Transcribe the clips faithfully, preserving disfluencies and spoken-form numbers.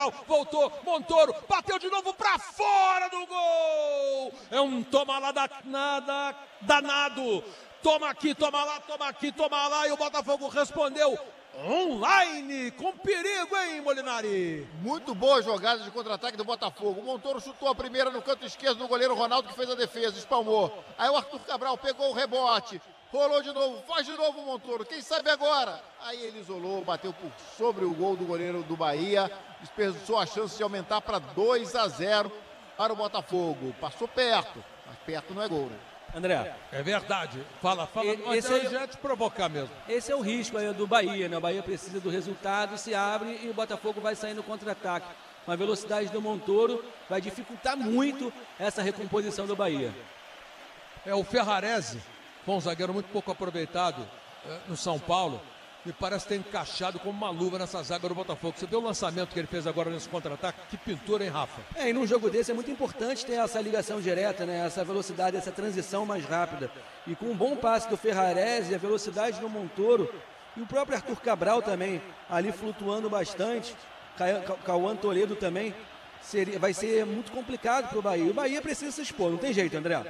Voltou, Montoro, bateu de novo pra fora do gol! É um toma lá danada, danado. Toma aqui, toma lá, toma aqui, toma lá. E o Botafogo respondeu online, com perigo, hein, Molinari? Muito boa jogada de contra-ataque do Botafogo. O Montoro chutou a primeira no canto esquerdo do goleiro Ronaldo, que fez a defesa, espalmou. Aí o Arthur Cabral pegou o rebote, rolou de novo, faz de novo o Montoro, quem sabe agora? Aí ele isolou, bateu por sobre o gol do goleiro do Bahia, desperdiçou a chance de aumentar para dois a zero para o Botafogo. Passou perto, mas perto não é gol, né? André. É verdade. Fala, fala. E, esse é, já te provocar mesmo. Esse é o risco aí do Bahia, né? O Bahia precisa do resultado, se abre e o Botafogo vai sair no contra-ataque. Com a velocidade do Montoro, vai dificultar muito essa recomposição do Bahia. É, o Ferrarese foi um zagueiro muito pouco aproveitado é, no São Paulo. Me parece ter encaixado como uma luva nessa zaga do Botafogo. Você viu o lançamento que ele fez agora nesse contra-ataque? Que pintura, hein, Rafa? É, e num jogo desse é muito importante ter essa ligação direta, né? Essa velocidade, essa transição mais rápida. E com um bom passe do Ferrarese, a velocidade do Montoro e o próprio Arthur Cabral também, ali flutuando bastante. Cauã Toledo também. Seria, vai ser muito complicado para o Bahia. O Bahia precisa se expor, não tem jeito, André.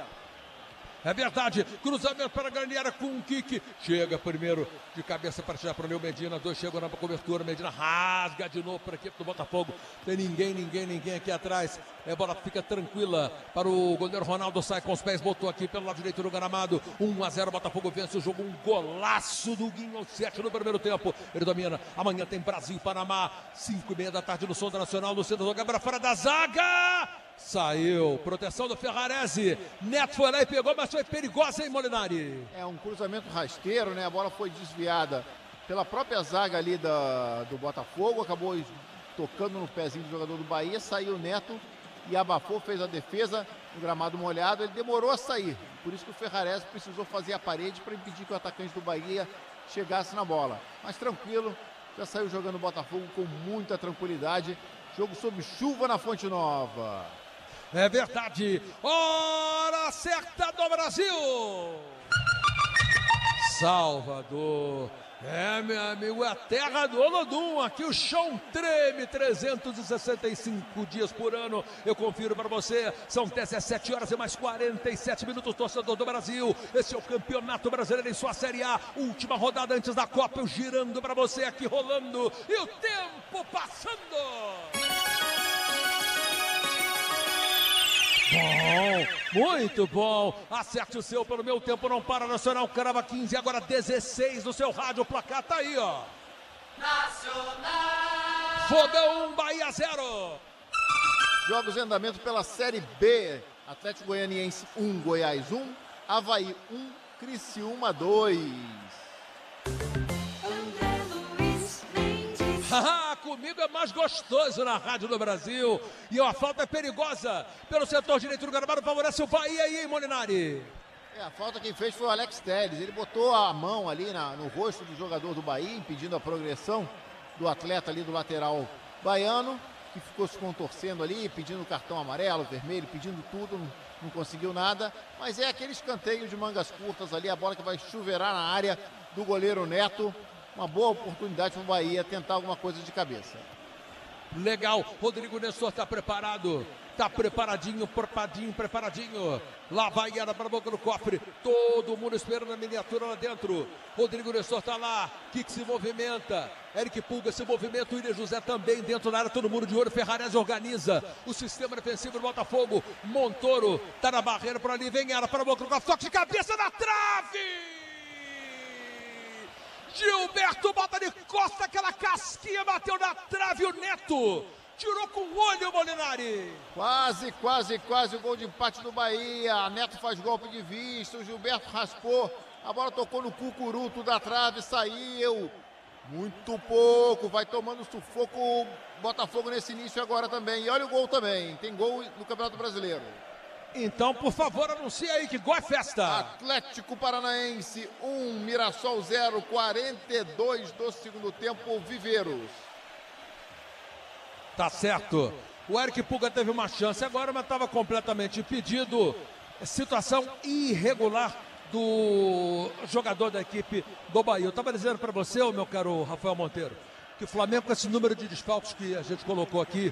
É verdade, cruzamento para a grande área com o Kiki. Chega primeiro de cabeça para tirar para o Leo Medina. Dois chegam na cobertura. Medina rasga de novo para a equipe do Botafogo. Tem ninguém, ninguém, ninguém aqui atrás. A bola fica tranquila para o goleiro Ronaldo. Sai com os pés, botou aqui pelo lado direito do gramado. um a zero, Botafogo vence o jogo. Um golaço do Guinho aos sete no primeiro tempo. Ele domina. Amanhã tem Brasil e Panamá. cinco e meia da tarde no Sonda Nacional. No centro do lugar para fora da zaga. Saiu, proteção do Ferrarese. Neto foi lá e pegou, mas foi perigosa, hein, Molinari? É um cruzamento rasteiro, né? A bola foi desviada pela própria zaga ali da, do Botafogo. Acabou tocando no pezinho do jogador do Bahia. Saiu o Neto e abafou, fez a defesa no gramado molhado. Ele demorou a sair. Por isso que o Ferrarese precisou fazer a parede para impedir que o atacante do Bahia chegasse na bola. Mas tranquilo, já saiu jogando o Botafogo com muita tranquilidade. Jogo sob chuva na Fonte Nova. É verdade. Hora certa do Brasil. Salvador. É, meu amigo, é a terra do Olodum. Aqui o chão treme trezentos e sessenta e cinco dias por ano. Eu confiro para você. São dezessete horas e mais quarenta e sete minutos, torcedor do Brasil. Esse é o Campeonato Brasileiro em sua Série A. Última rodada antes da Copa. Eu girando para você aqui, rolando. E o tempo passando. Bom, muito bom. Acerte o seu pelo meu tempo, não para. Nacional crava quinze, agora dezesseis no seu rádio. O placar tá aí, ó. Nacional. Fogão um, Bahia zero. Jogos em andamento pela Série B. Atlético Goianiense um, Goiás um, Avaí um, Criciúma dois. Ah, comigo é mais gostoso na Rádio do Brasil. E a falta é perigosa pelo setor direito do gramado, favorece o Bahia aí, hein, Molinari? É, a falta quem fez foi o Alex Telles. Ele botou a mão ali na, no rosto do jogador do Bahia, impedindo a progressão do atleta ali do lateral baiano, que ficou se contorcendo ali, pedindo cartão amarelo, vermelho, pedindo tudo, não, não conseguiu nada. Mas é aquele escanteio de mangas curtas ali, a bola que vai chuveirar na área do goleiro Neto. Uma boa oportunidade para o Bahia tentar alguma coisa de cabeça. Legal, Rodrigo Nestor está preparado, está preparadinho, preparadinho, preparadinho. Lá vai ela para a boca do cofre, todo mundo esperando a miniatura lá dentro. Rodrigo Nestor está lá, Kik se movimenta, Eric Pulga se movimenta, o William José também dentro da área, todo mundo de olho. Ferrarese organiza o sistema defensivo do Botafogo. Montoro está na barreira por ali, vem ela para a boca do cofre, toque de cabeça na trave! Gilberto bota de costa, aquela casquinha bateu na trave, o Neto tirou com o olho, Molinari. Quase, quase, quase o gol de empate do Bahia. Neto faz golpe de vista, o Gilberto raspou, a bola tocou no cucuruto da trave, saiu. Muito pouco, vai tomando sufoco o Botafogo nesse início agora também. E olha o gol também, tem gol no Campeonato Brasileiro. Então, por favor, anuncie aí que gol é festa. Atlético Paranaense um, Mirassol zero, quarenta e dois do segundo tempo, Viveiros. Tá certo. O Eric Pulga teve uma chance agora, mas estava completamente impedido. Situação irregular do jogador da equipe do Bahia. Eu estava dizendo para você, meu caro Rafael Monteiro, que o Flamengo, com esse número de desfalques que a gente colocou aqui,